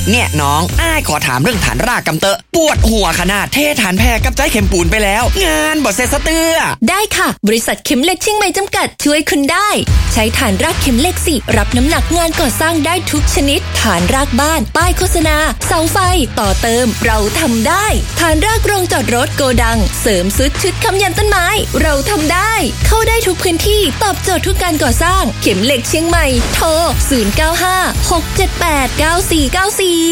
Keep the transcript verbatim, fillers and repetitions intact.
เนี่ยน้องอ้ายขอถามเรื่องฐานรากกำเตอะปวดหัวขนาดเทฐานแพรกับใจเข็มปูนไปแล้วงานบ่เสร็จสะเตือได้ค่ะบริษัทเข็มเหล็กเชียงใหม่จำกัดช่วยคุณได้ใช้ฐานรากเข็มเหล็กสิรับน้ำหนักงานก่อสร้างได้ทุกชนิดฐานรากบ้านป้ายโฆษณาเสาไฟต่อเติมเราทำได้ฐานรากโรงจอดรถโกดังเสริมซุดชุดค้ำยันต้นไม้เราทำได้เข้าได้ทุกพื้นที่ตอบโจทย์ทุกการก่อสร้างเข็มเหล็กเชียงใหม่โทรศูนย์ เก้า ห้า หก เจ็ด แปด เก้า สี่ เก้า สี่